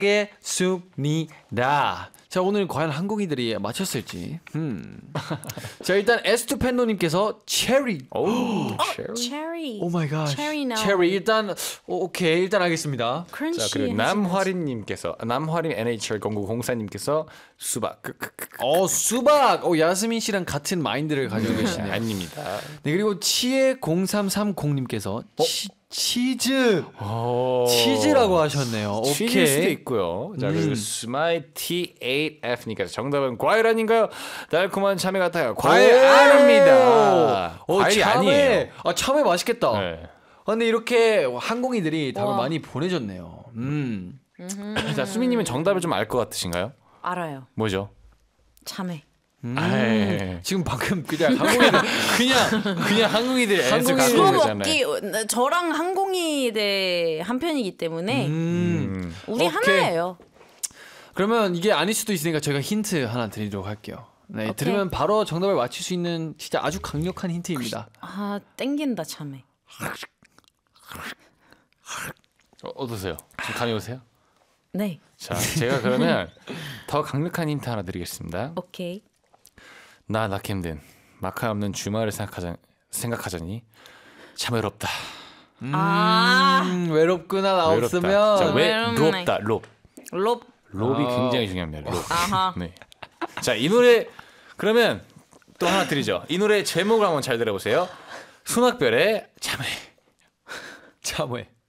하겠습니다. 자, 오늘 과연 한국인들이 맞췄을지. 자, 일단 에스투 펜노님께서 체리. 오, 체리. 오 마이 갓. 체리 나. 체리 일단 오케이 일단 하겠습니다. 자, 그리고 남화림님께서 남화림 NHL0904님께서 수박. 수박. 야스민 씨랑 같은 마인드를 가지고 계시네요. 아닙니다. 네, 그리고 치에 0330님께서 치즈. 치즈라고 하셨네요. 치즈일 수도 있고요. 자, 그리고 스마이 T8F님께서 정답은 과일 아닌가요? 달콤한 참외 같아요. 과일 아닙니다. 과일이 참외. 아니에요. 참외 맛있겠다. 네. 근데 이렇게 항공이들이 답을 많이 보내줬네요. 자, 수미님은 정답을 좀 알 것 같으신가요? 알아요. 뭐죠? 참외. 지금 방금 그냥 항공이들 그냥 항공이들 앤서 갖고 주워 오잖아요. 먹기 저랑 항공이 한 편이기 때문에 우리 하나예요. 그러면 이게 아닐 수도 있으니까 저희가 힌트 하나 드리도록 할게요. 네, 오케이. 들으면 바로 정답을 맞출 수 있는 진짜 아주 강력한 힌트입니다. 아 땡긴다 참외. 어떠세요? 지금 감이 오세요? 네. 자, 제가 그러면 더 강력한 힌트 하나 드리겠습니다. 오케이. 나 캠든 마카 없는 주말을 생각하자니 참 외롭다. 외롭구나 나 외롭다. 없으면. 자, 외롭네. 롭다. 롭이 굉장히 중요합니다. 롭. 아하. 네. 자, 이 노래 그러면 또 하나 드리죠. 이 노래 제목을 한번 잘 들어보세요. 순학별의 참외. 참외.